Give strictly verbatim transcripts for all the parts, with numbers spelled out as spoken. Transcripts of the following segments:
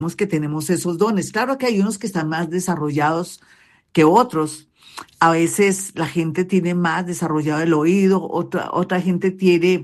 que tenemos esos dones. Claro que hay unos que están más desarrollados que otros. A veces la gente tiene más desarrollado el oído, otra, otra gente tiene,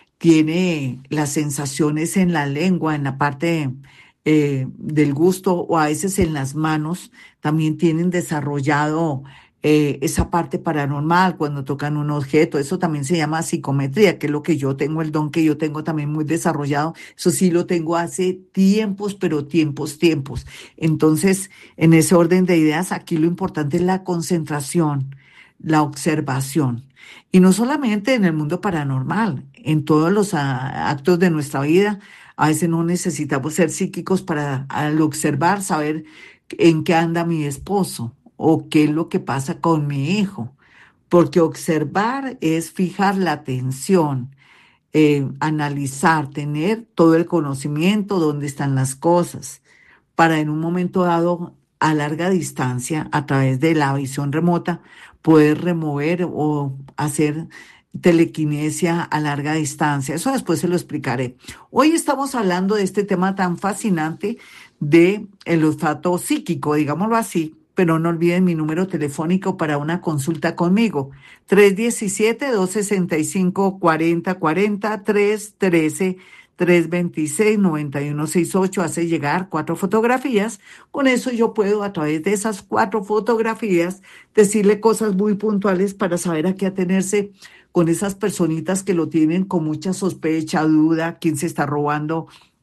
tiene las sensaciones en la lengua, en la parte eh, del gusto, o a veces en las manos también tienen desarrollado eh, esa parte paranormal cuando tocan un objeto. Eso también se llama psicometría, que es lo que yo tengo, el don que yo tengo también muy desarrollado. Eso sí lo tengo hace tiempos, pero tiempos, tiempos. Entonces, en ese orden de ideas, aquí lo importante es la concentración, la observación. Y no solamente en el mundo paranormal, en todos los ah, actos de nuestra vida. A veces no necesitamos ser psíquicos para al observar, saber en qué anda mi esposo o qué es lo que pasa con mi hijo. Porque observar es fijar la atención, eh, analizar, tener todo el conocimiento, dónde están las cosas, para en un momento dado, a larga distancia, a través de la visión remota, poder remover o hacer telequinesia a larga distancia. Eso después se lo explicaré. Hoy estamos hablando de este tema tan fascinante de el olfato psíquico, digámoslo así, pero no olviden mi número telefónico para una consulta conmigo. tres uno siete, dos seis cinco, cuatro cero cuatro cero, tres uno tres, tres dos seis, nueve uno seis ocho. Hace llegar cuatro fotografías. Con eso yo puedo, a través de esas cuatro fotografías, decirle cosas muy puntuales para saber a qué atenerse con esas personitas que lo tienen con mucha sospecha, duda, quién se está robando,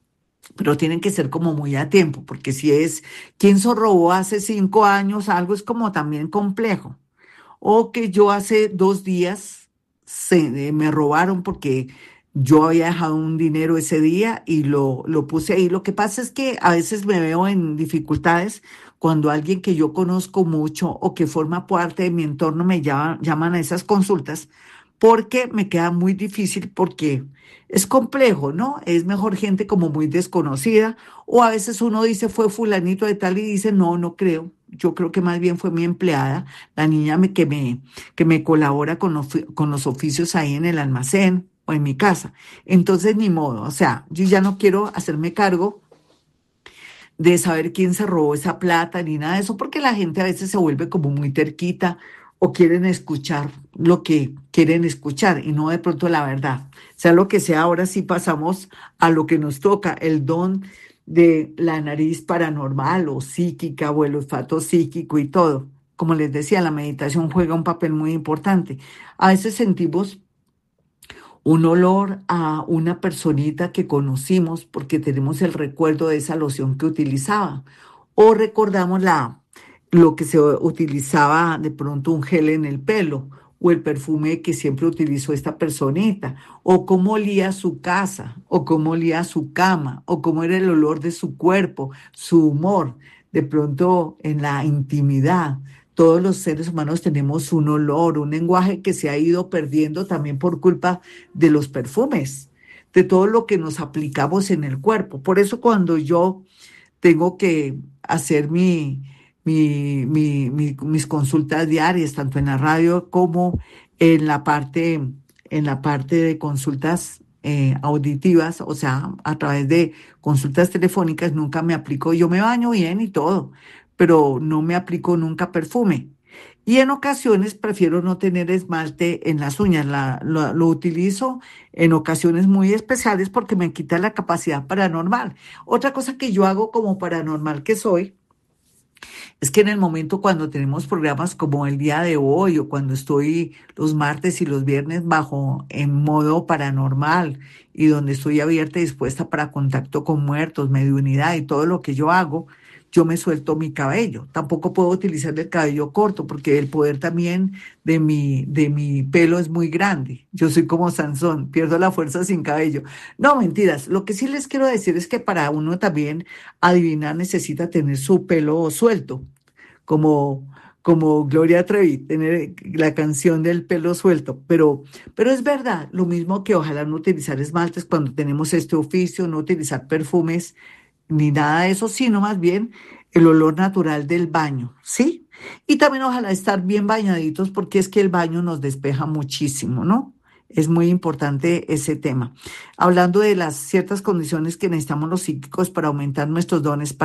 pero tienen que ser como muy a tiempo, porque si es quién se robó hace cinco años, algo es como también complejo. O que yo hace dos días se, eh, me robaron porque yo había dejado un dinero ese día y lo, lo puse ahí. Lo que pasa es que a veces me veo en dificultades cuando alguien que yo conozco mucho o que forma parte de mi entorno me llama, llaman a esas consultas, porque me queda muy difícil porque es complejo, ¿no? Es mejor gente como muy desconocida, o a veces uno dice fue fulanito de tal y dice no, no creo. Yo creo que más bien fue mi empleada, la niña me- que me, que me colabora con los, fi- con los oficios ahí en el almacén o en mi casa. Entonces, ni modo, o sea, yo ya no quiero hacerme cargo de saber quién se robó esa plata ni nada de eso, porque la gente a veces se vuelve como muy terquita o quieren escuchar lo que quieren escuchar y no de pronto la verdad. Sea lo que sea, ahora sí pasamos a lo que nos toca, el don de la nariz paranormal o psíquica o el olfato psíquico y todo. Como les decía, la meditación juega un papel muy importante. A veces sentimos un olor a una personita que conocimos porque tenemos el recuerdo de esa loción que utilizaba. O recordamos la, lo que se utilizaba de pronto un gel en el pelo o el perfume que siempre utilizó esta personita, o cómo olía su casa, o cómo olía su cama, o cómo era el olor de su cuerpo, su humor, de pronto en la intimidad. Todos los seres humanos tenemos un olor, un lenguaje que se ha ido perdiendo también por culpa de los perfumes, de todo lo que nos aplicamos en el cuerpo. Por eso cuando yo tengo que hacer mi, mi, mi- mi- mis consultas diarias, tanto en la radio como en la parte, en la parte de consultas eh, auditivas, o sea, a través de consultas telefónicas, nunca me aplico, yo me baño bien y todo, pero no me aplico nunca perfume. Y en ocasiones prefiero no tener esmalte en las uñas, la- lo, lo utilizo en ocasiones muy especiales porque me quita la capacidad paranormal. Otra cosa que yo hago como paranormal que soy, es que en el momento cuando tenemos programas como el día de hoy o cuando estoy los martes y los viernes bajo en modo paranormal y donde estoy abierta y dispuesta para contacto con muertos, mediunidad y todo lo que yo hago, yo me suelto mi cabello. Tampoco puedo utilizar el cabello corto porque el poder también de mi, de mi pelo es muy grande. Yo soy como Sansón, pierdo la fuerza sin cabello. No, mentiras. Lo que sí les quiero decir es que para uno también adivinar necesita tener su pelo suelto, como, como Gloria Trevi, tener la canción del pelo suelto. Pero, pero es verdad, lo mismo que ojalá no utilizar esmaltes cuando tenemos este oficio, no utilizar perfumes ni nada de eso, sino más bien el olor natural del baño, ¿sí? Y también ojalá estar bien bañaditos porque es que el baño nos despeja muchísimo, ¿no? Es muy importante ese tema. Hablando de las ciertas condiciones que necesitamos los psíquicos para aumentar nuestros dones,